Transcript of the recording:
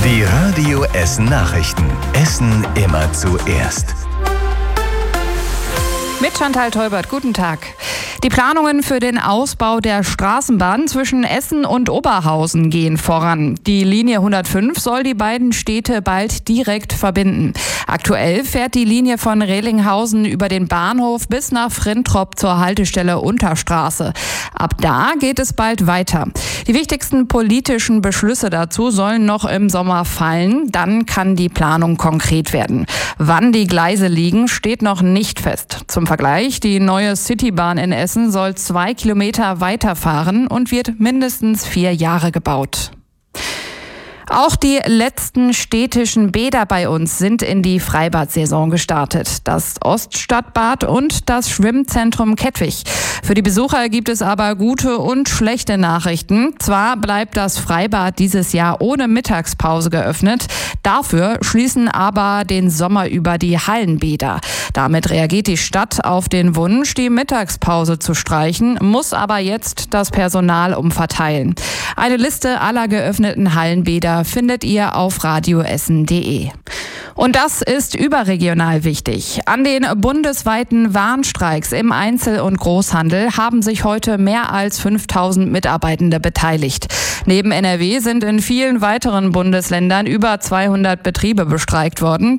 Die Radio Essen Nachrichten. Essen immer zuerst. Mit Chantal Teubert, guten Tag. Die Planungen für den Ausbau der Straßenbahn zwischen Essen und Oberhausen gehen voran. Die Linie 105 soll die beiden Städte bald direkt verbinden. Aktuell fährt die Linie von Relinghausen über den Bahnhof bis nach Frintrop zur Haltestelle Unterstraße. Ab da geht es bald weiter. Die wichtigsten politischen Beschlüsse dazu sollen noch im Sommer fallen. Dann kann die Planung konkret werden. Wann die Gleise liegen, steht noch nicht fest. Zum Vergleich, die neue Citybahn in Essen soll 2 Kilometer weiterfahren und wird mindestens 4 Jahre gebaut. Auch die letzten städtischen Bäder bei uns sind in die Freibad-Saison gestartet. Das Oststadtbad und das Schwimmzentrum Kettwig. Für die Besucher gibt es aber gute und schlechte Nachrichten. Zwar bleibt das Freibad dieses Jahr ohne Mittagspause geöffnet. Dafür schließen aber den Sommer über die Hallenbäder. Damit reagiert die Stadt auf den Wunsch, die Mittagspause zu streichen, muss aber jetzt das Personal umverteilen. Eine Liste aller geöffneten Hallenbäder findet ihr auf radioessen.de. Und das ist überregional wichtig. An den bundesweiten Warnstreiks im Einzel- und Großhandel haben sich heute mehr als 5.000 Mitarbeitende beteiligt. Neben NRW sind in vielen weiteren Bundesländern über 200 Betriebe bestreikt worden.